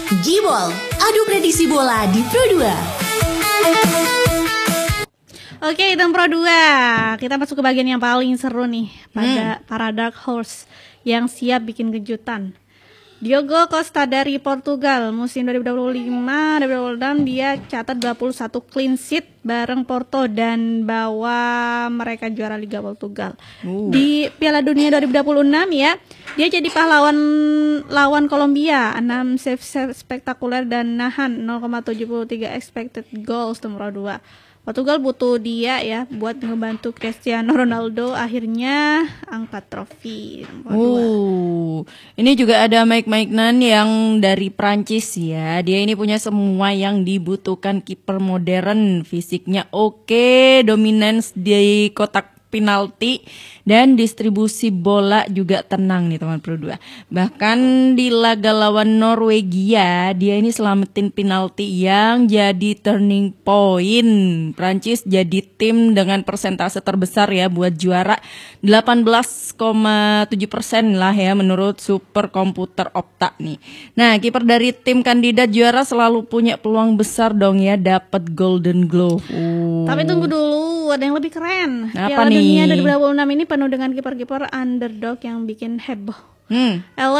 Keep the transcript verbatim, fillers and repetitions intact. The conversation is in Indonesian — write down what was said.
Gibol, adu prediksi bola di Pro dua. Oke, itu Pro dua. Kita masuk ke bagian yang paling seru nih pada hmm. para dark horse yang siap bikin kejutan. Diogo Costa dari Portugal musim dua ribu dua puluh lima dua ribu dua puluh enam dia catat dua puluh satu clean sheet bareng Porto dan bawa mereka juara Liga Portugal. Uh. Di Piala Dunia dua ribu dua puluh enam ya, dia jadi pahlawan lawan Kolombia, enam save, save spektakuler dan nahan nol koma tujuh tiga expected goals nomor dua. Portugal butuh dia ya buat ngebantu Cristiano Ronaldo akhirnya angkat trofi. Uh, ini juga ada Mike Maignan yang dari Prancis ya. Dia ini punya semua yang dibutuhkan kiper modern, fisiknya oke, dominance di kotak penalti dan distribusi bola juga tenang nih teman Pro dua. Bahkan di laga lawan Norwegia dia ini selamatin penalti yang jadi turning point. Prancis jadi tim dengan persentase terbesar ya buat juara, delapan belas koma tujuh persen lah ya menurut superkomputer Opta nih. Nah, kiper dari tim kandidat juara selalu punya peluang besar dong ya dapat Golden Glove. Uh. Tapi tunggu dulu, ada yang lebih keren. Apa Piala nih? Dunia dua ribu dua puluh enam ini penuh dengan kiper-kiper underdog yang bikin heboh. Hmm.